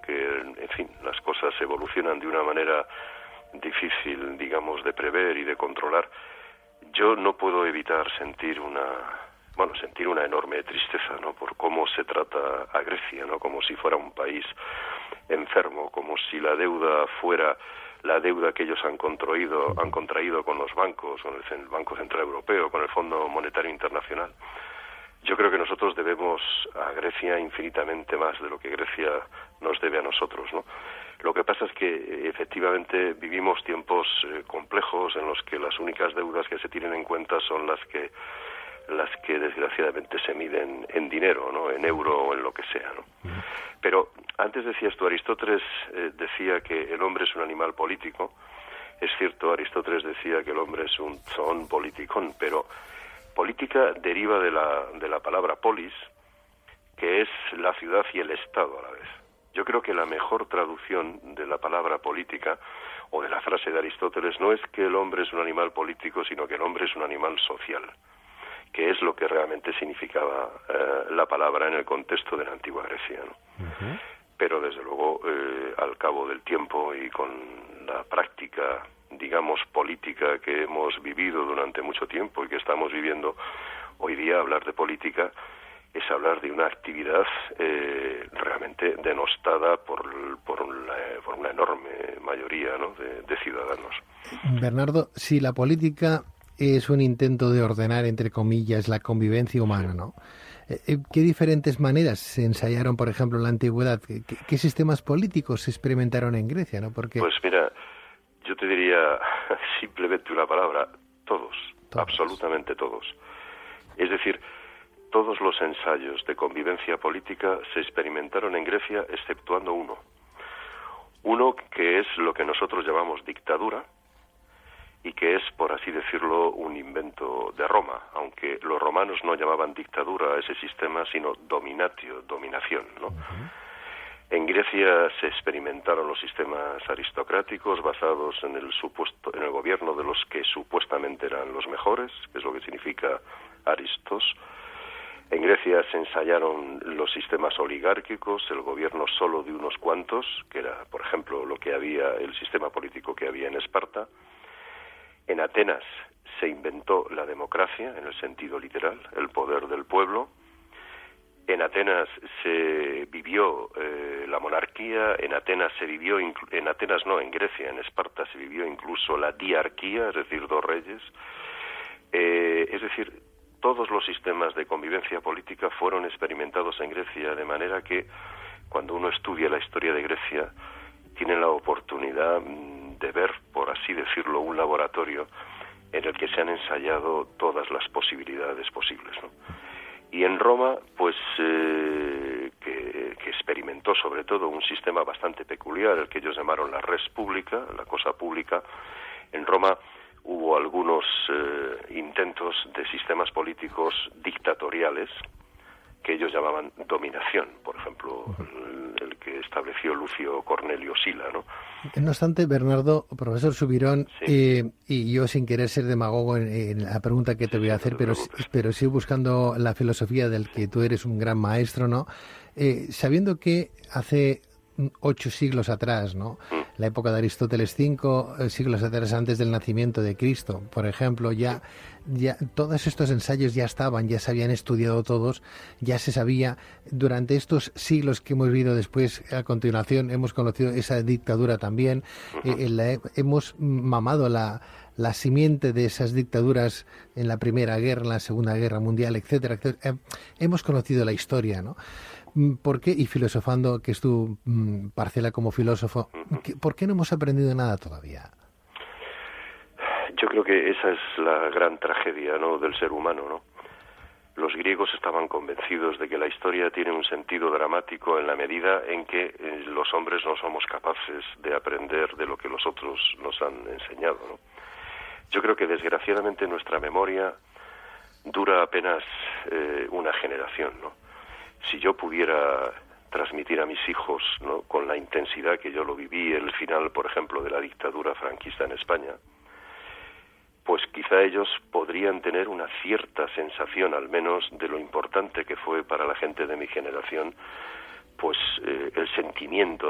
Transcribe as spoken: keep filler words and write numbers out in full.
que, en fin, las cosas evolucionan de una manera difícil, digamos, de prever y de controlar, yo no puedo evitar sentir una, bueno, sentir una enorme tristeza, ¿no?, por cómo se trata a Grecia, ¿no?, como si fuera un país enfermo, como si la deuda fuera la deuda que ellos han contraído, han contraído con los bancos, con el Banco Central Europeo, con el Fondo Monetario Internacional. Yo creo que nosotros debemos a Grecia infinitamente más de lo que Grecia nos debe a nosotros, ¿no? Lo que pasa es que efectivamente vivimos tiempos eh, complejos en los que las únicas deudas que se tienen en cuenta son las que las que desgraciadamente se miden en dinero, ¿no?, en euro o en lo que sea, ¿no? Pero antes decías tú, Aristóteles eh, decía que el hombre es un animal político. Es cierto, Aristóteles decía que el hombre es un zoon politikon, pero política deriva de la de la palabra polis, que es la ciudad y el Estado a la vez. Yo creo que la mejor traducción de la palabra política o de la frase de Aristóteles no es que el hombre es un animal político, sino que el hombre es un animal social, que es lo que realmente significaba eh, la palabra en el contexto de la antigua Grecia, ¿no? Uh-huh. Pero desde luego, eh, al cabo del tiempo y con la práctica, digamos, política que hemos vivido durante mucho tiempo y que estamos viviendo, hoy día hablar de política es hablar de una actividad eh, realmente denostada por, por, una, por una enorme mayoría, ¿no?, de, de ciudadanos. Bernardo, si la política es un intento de ordenar, entre comillas, la convivencia humana, ¿no?, ¿qué diferentes maneras se ensayaron, por ejemplo, en la antigüedad? ¿Qué, qué sistemas políticos se experimentaron en Grecia, ¿no? Porque... Pues mira, yo te diría simplemente una palabra: todos, todos, absolutamente todos. Es decir, todos los ensayos de convivencia política se experimentaron en Grecia, exceptuando uno. Uno que es lo que nosotros llamamos dictadura, y que es, por así decirlo, un invento de Roma, aunque los romanos no llamaban dictadura a ese sistema, sino dominatio, dominación, ¿no? Uh-huh. En Grecia se experimentaron los sistemas aristocráticos basados en el supuesto, en el gobierno de los que supuestamente eran los mejores, que es lo que significa aristos. En Grecia se ensayaron los sistemas oligárquicos, el gobierno solo de unos cuantos, que era, por ejemplo, lo que había, el sistema político que había en Esparta. En Atenas se inventó la democracia, en el sentido literal, el poder del pueblo. En Atenas se vivió eh, la monarquía, en Atenas se vivió, inclu- en Atenas no, en Grecia, en Esparta se vivió incluso la diarquía, es decir, dos reyes. Eh, es decir, todos los sistemas de convivencia política fueron experimentados en Grecia, de manera que cuando uno estudia la historia de Grecia, tiene la oportunidad de ver, por así decirlo, un laboratorio en el que se han ensayado todas las posibilidades posibles, ¿no? Y en Roma, pues, eh, que, que experimentó sobre todo un sistema bastante peculiar, el que ellos llamaron la res pública, la cosa pública. En Roma hubo algunos eh, intentos de sistemas políticos dictatoriales que ellos llamaban dominación, por ejemplo, el, el que estableció Lucio Cornelio Sila, ¿no? No obstante, Bernardo, profesor Subirón, sí. eh, y yo sin querer ser demagogo en, en la pregunta que te sí, voy a hacer, no te pero, pero sí buscando la filosofía del que tú eres un gran maestro, ¿no? Eh, sabiendo que hace ocho siglos atrás, ¿no? Mm. La época de Aristóteles, cinco siglos atrás, antes del nacimiento de Cristo, por ejemplo, ya, ya todos estos ensayos ya estaban, ya se habían estudiado todos, ya se sabía. Durante estos siglos que hemos vivido después, a continuación, hemos conocido esa dictadura también. Uh-huh. Eh, la, hemos mamado la, la simiente de esas dictaduras en la Primera Guerra, en la Segunda Guerra Mundial, etcétera, etcétera. Eh, hemos conocido la historia, ¿no? ¿Por qué? Y filosofando, que es tu mm, parcela como filósofo, ¿por qué no hemos aprendido nada todavía? Yo creo que esa es la gran tragedia, ¿no?, del ser humano, ¿no? Los griegos estaban convencidos de que la historia tiene un sentido dramático en la medida en que eh, los hombres no somos capaces de aprender de lo que los otros nos han enseñado, ¿no? Yo creo que desgraciadamente nuestra memoria dura apenas eh, una generación, ¿no? Si yo pudiera transmitir a mis hijos, ¿no?, con la intensidad que yo lo viví, el final, por ejemplo, de la dictadura franquista en España, pues quizá ellos podrían tener una cierta sensación, al menos, de lo importante que fue para la gente de mi generación, pues eh, el sentimiento